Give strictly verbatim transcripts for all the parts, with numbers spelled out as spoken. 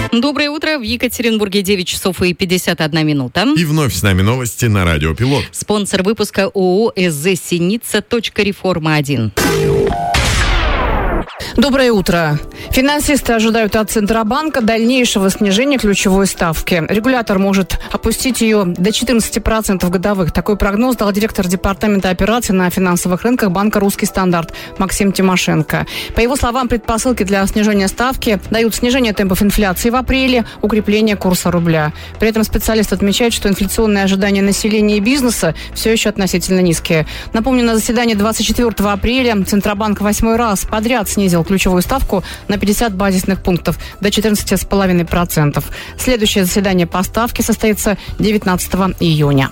Доброе утро. В Екатеринбурге девять часов и пятьдесят одна минута. И вновь с нами новости на Радио Пилот. Спонсор выпуска ООО СЗ «Синица. Реформа один». Доброе утро. Финансисты ожидают от Центробанка дальнейшего снижения ключевой ставки. Регулятор может опустить ее до четырнадцати процентов годовых. Такой прогноз дал директор департамента операций на финансовых рынках банка «Русский стандарт» Максим Тимошенко. По его словам, предпосылки для снижения ставки дают снижение темпов инфляции в апреле, укрепление курса рубля. При этом специалист отмечает, что инфляционные ожидания населения и бизнеса все еще относительно низкие. Напомню, на заседании двадцать четвёртого апреля Центробанк восьмой раз подряд снизил ключевую ставку на пятьдесят базисных пунктов до четырнадцати целых пяти десятых процента. Следующее заседание по ставке состоится девятнадцатого июня.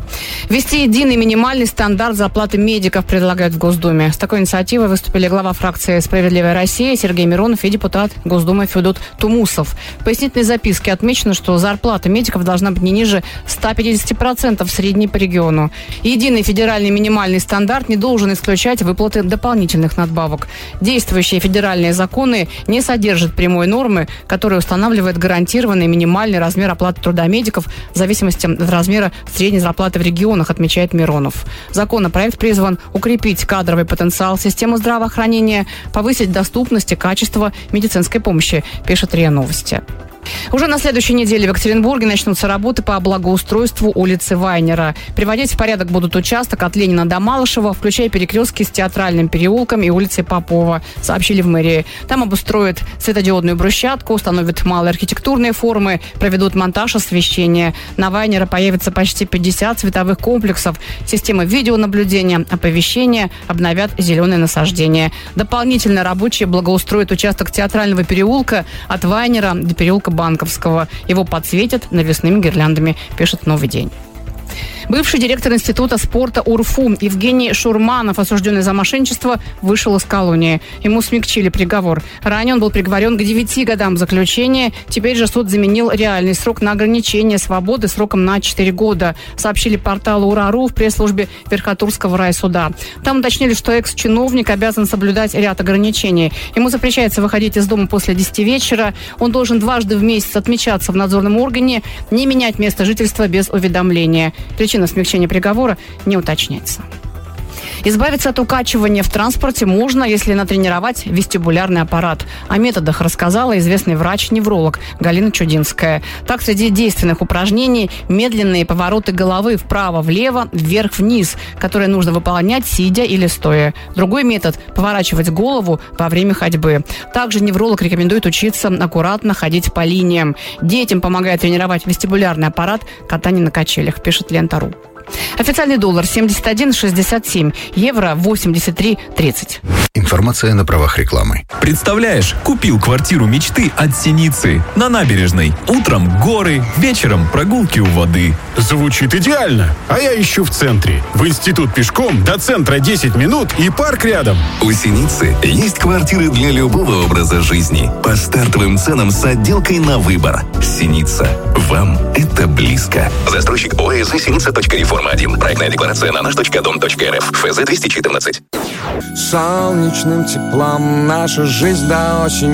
Ввести единый минимальный стандарт зарплаты медиков предлагают в Госдуме. С такой инициативой выступили глава фракции «Справедливая Россия» Сергей Миронов и депутат Госдумы Федот Тумусов. В пояснительной записке отмечено, что зарплата медиков должна быть не ниже ста пятидесяти процентов средней по региону. Единый федеральный минимальный стандарт не должен исключать выплаты дополнительных надбавок. Действующие федеральные законы не содержат прямой нормы, которая устанавливает гарантированный минимальный размер оплаты труда медиков в зависимости от размера средней зарплаты в регионах, отмечает Миронов. Законопроект призван укрепить кадровый потенциал системы здравоохранения, повысить доступность и качество медицинской помощи, пишет РИА Новости. Уже на следующей неделе в Екатеринбурге начнутся работы по благоустройству улицы Вайнера. Приводить в порядок будут участок от Ленина до Малышева, включая перекрестки с Театральным переулком и улицей Попова, сообщили в мэрии. Там обустроят светодиодную брусчатку, установят малые архитектурные формы, проведут монтаж освещения. На Вайнера появится почти пятьдесят световых комплексов, системы видеонаблюдения, оповещения, обновят зеленые насаждения. Дополнительно рабочие благоустроят участок Театрального переулка от Вайнера до переулка Банковского. Его подсветят навесными гирляндами, пишет «Новый день». Бывший директор Института спорта УРФУ Евгений Шурманов, осужденный за мошенничество, вышел из колонии. Ему смягчили приговор. Ранее он был приговорен к девяти годам заключения. Теперь же суд заменил реальный срок на ограничение свободы сроком на четыре года, сообщили порталу УРА.ру в пресс-службе Верхотурского райсуда. Там уточнили, что экс-чиновник обязан соблюдать ряд ограничений. Ему запрещается выходить из дома после десяти вечера. Он должен дважды в месяц отмечаться в надзорном органе, не менять место жительства без уведомления. Причина смягчения приговора не уточняется. Избавиться от укачивания в транспорте можно, если натренировать вестибулярный аппарат. О методах рассказала известный врач-невролог Галина Чудинская. Так, среди действенных упражнений медленные повороты головы вправо-влево, вверх-вниз, которые нужно выполнять сидя или стоя. Другой метод – поворачивать голову во время ходьбы. Также невролог рекомендует учиться аккуратно ходить по линиям. Детям помогает тренировать вестибулярный аппарат катание на качелях, пишет Лента.ру. Официальный доллар семьдесят один шестьдесят семь, евро восемьдесят три тридцать. Информация на правах рекламы. Представляешь, купил квартиру мечты от Синицы на набережной. Утром горы, вечером прогулки у воды. Звучит идеально. А я ищу в центре. В институт пешком, до центра десять минут и парк рядом. У Синицы есть квартиры для любого образа жизни. По стартовым ценам с отделкой на выбор. Синица. Вам это близко. Застройщик ОАО «Синица. Реформа один». Проектная декларация на наш точка дом точка эр эф. ФЗ двести четырнадцать. Солнечным теплом наша жизнь до осени